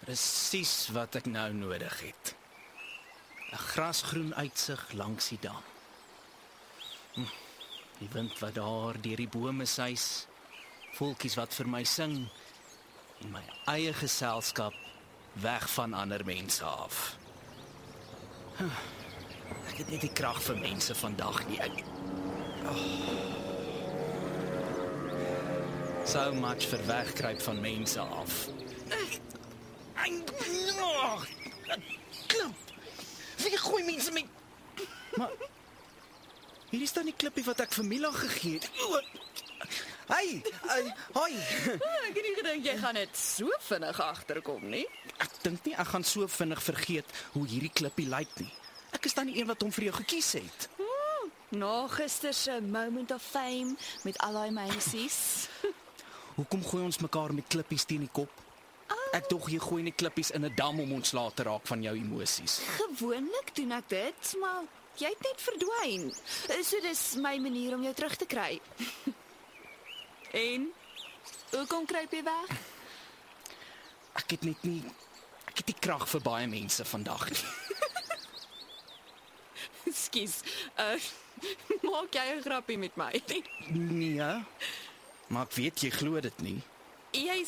Presies wat ek nou nodig het. 'n grasgroen uitsig langs die dam. Die wind wat daar deur die bome suis, voeltjies wat vir my sing, en my eie geselskap weg van ander mense af. Ek het net die krag vir mense vandag nie. So much vir wegkruip van mense af. Klip! Wie gooi mense met... Maar, hier is dan die klippie wat ek vir Mila gegee het. Hey, hoi! Ek het nie gedink jy gaan dit so vinnig agterkom nie. Ek dink nie ek gaan so vinnig vergeet hoe hierdie klippie lyk nie. Ek is dan die een wat hom vir jou gekies het. Na gister se moment of fame met al daai meisies. Hoekom gooi ons mekaar met klippies teen die kop? Ek dog jy gooi nie klippies in 'n dam om ontslae te raak van jou emosies. Gewoonlik doen ek dit, maar jy het net verdwyn. So dis my manier om jou terug te kry. En hoekom kruip jy weg? Ek het nie krag vir baie mense vandag nie. Skus. Maak jy 'n grappie met my? Nee, maar ek weet jy glo dit nie. Jy